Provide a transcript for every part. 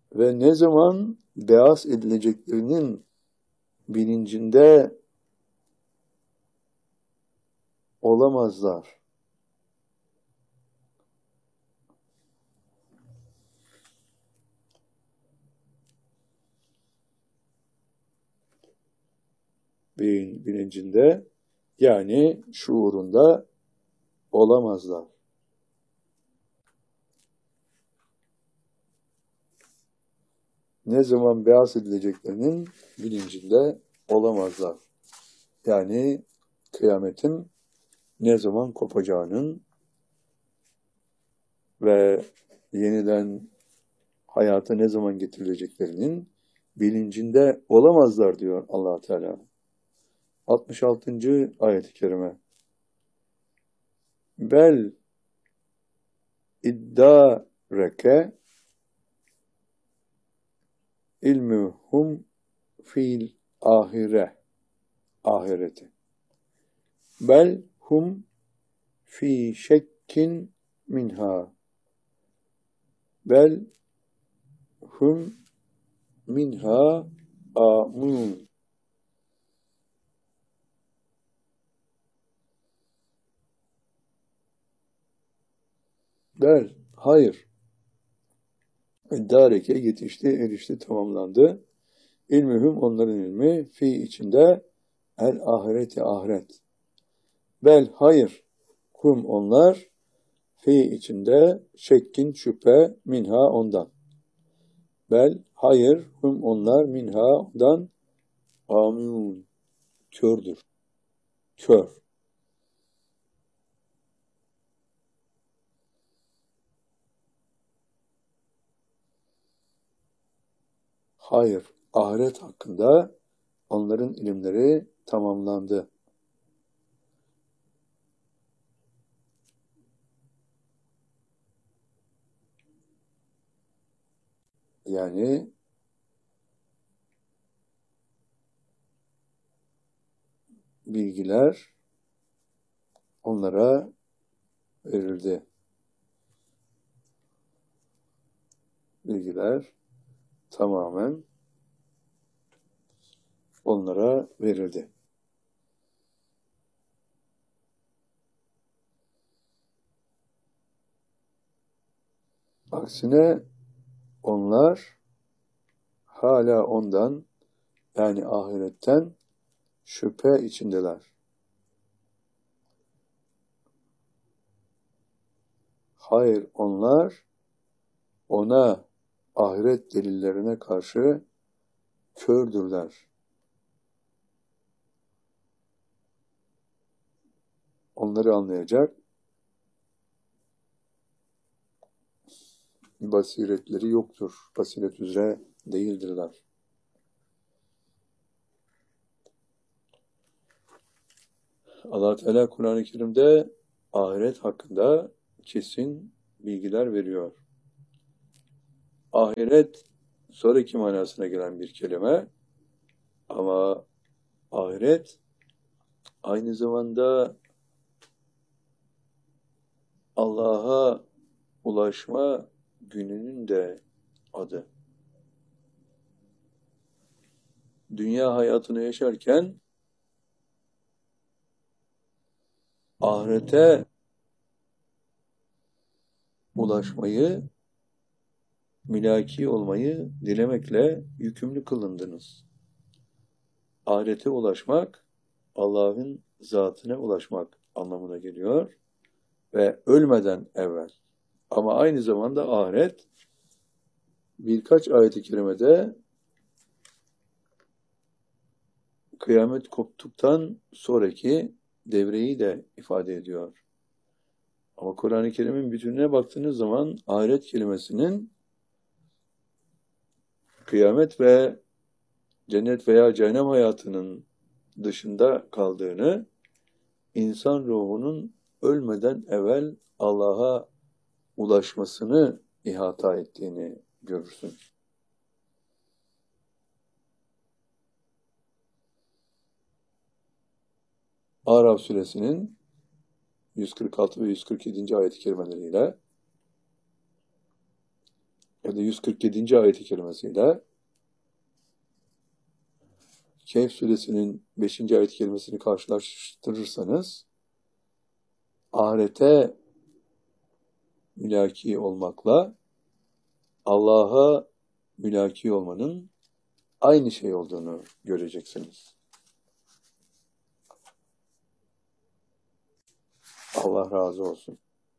ve ne zaman beas edileceklerinin bilincinde olamazlar. Bilincinde, yani şuurunda olamazlar. Ne zaman beas edileceklerinin bilincinde olamazlar. Yani kıyametin ne zaman kopacağının ve yeniden hayata ne zaman getirileceklerinin bilincinde olamazlar diyor Allah Teala. 66. ayet-i kerime. Bel iddareke ilmuhum fil ahireti. Bel hum fi şekkin minha. Bel hum minha amun. Bel, hayır. İddareke yetişti, erişti, tamamlandı. İlmühüm, onların ilmi, fi içinde, el ahireti ahiret. Bel, hayır. Hum, onlar, fi içinde, şekkin, şüphe, minha, ondan. Bel, hayır. Hum, onlar, minha, ondan, amun, kördür. Kör. Hayır. Ahiret hakkında onların ilimleri tamamlandı. Yani bilgiler onlara verildi. Bilgiler tamamen onlara verildi. Aksine onlar hala ondan, yani ahiretten şüphe içindeler. Hayır, onlar ona, ahiret delillerine karşı kördürler. Onları anlayacak basiretleri yoktur. Basiret üzere değildirler. Allah Teala Kur'an-ı Kerim'de ahiret hakkında kesin bilgiler veriyor. Ahiret sonraki manasına gelen bir kelime ama ahiret aynı zamanda Allah'a ulaşma gününün de adı. Dünya hayatını yaşarken ahirete ulaşmayı, mülaki olmayı dilemekle yükümlü kılındınız. Ahirete ulaşmak, Allah'ın zatına ulaşmak anlamına geliyor ve ölmeden evvel. Ama aynı zamanda ahiret birkaç ayet-i kerimede kıyamet koptuktan sonraki devreyi de ifade ediyor. Ama Kur'an-ı Kerim'in bütününe baktığınız zaman ahiret kelimesinin kıyamet ve cennet veya cehennem hayatının dışında kaldığını, insan ruhunun ölmeden evvel Allah'a ulaşmasını ihata ettiğini görürsün. Araf suresinin 146 ve 147. ayet-i kerimeleriyle ya da 147. ayet-i kerimesiyle Kehf suresinin 5. ayet-i kerimesini karşılaştırırsanız ahirete mülaki olmakla Allah'a mülaki olmanın aynı şey olduğunu göreceksiniz. Allah razı olsun.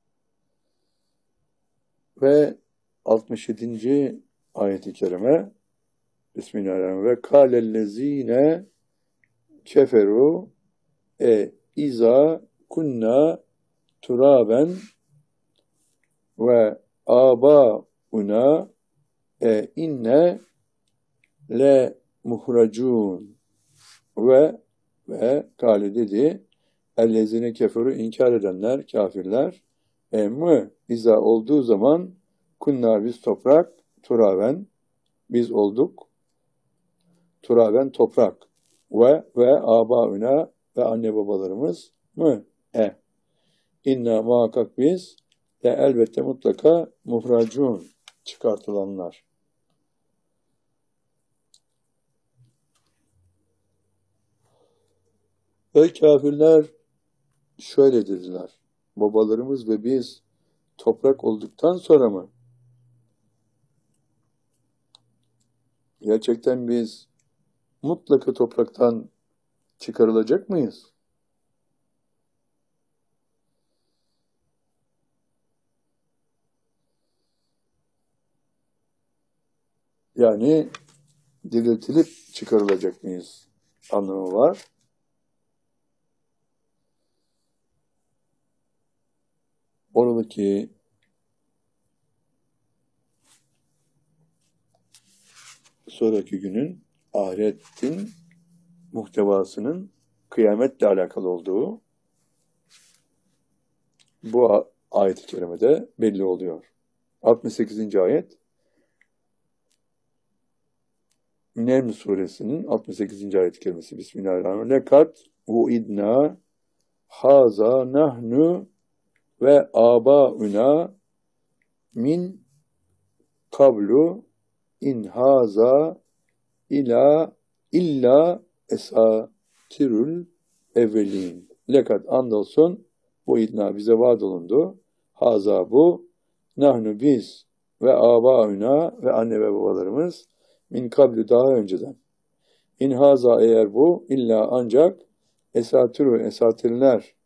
Ve 67. ayet-i kerime Bismillahirrahmanirrahim. Ve kâlellezîne keferu izâ kunna turaben ve âbâuna inne le muhracun ve kâle dedi ellezine keferu inkar edenler, kafirler mı iza olduğu zaman kunna biz toprak turaben biz olduk turaben toprak ve âbâuna ve anne babalarımız mı inna muhakkak biz de elbette mutlaka muhracun çıkartılanlar. Ve kafirler şöyle dediler. Babalarımız ve biz toprak olduktan sonra mı? Gerçekten biz mutlaka topraktan çıkarılacak mıyız? Yani diriltilip çıkarılacak mıyız anlamı var. Oradaki sonraki günün ahiretin muhtevasının kıyametle alakalı olduğu bu ayet-i kerimede belli oluyor. 68. ayet Neml suresinin 68. ayet-i kerimesi. Bismillahirrahmanirrahim. Lekad uidna haza nahnu ve âbâuna min kablu in haza illa esatirul evvelin. Lekad andolsun bu idna bize vaad olundu. Haza bu nahnu biz ve âbâuna ve anne ve babalarımız min kablu daha önceden. İn haza eğer bu illa ancak esatirler